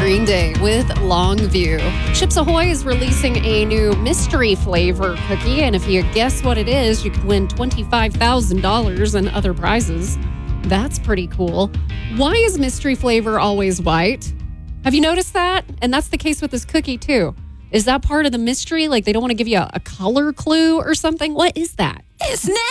Green Day with Longview. Chips Ahoy is releasing a new mystery flavor cookie, and if you guess what it is, you could win $25,000 and other prizes. That's pretty cool. Why is mystery flavor always white? Have you noticed that? And that's the case with this cookie, too. Is that part of the mystery? Like they don't want to give you a color clue or something? What is that? It's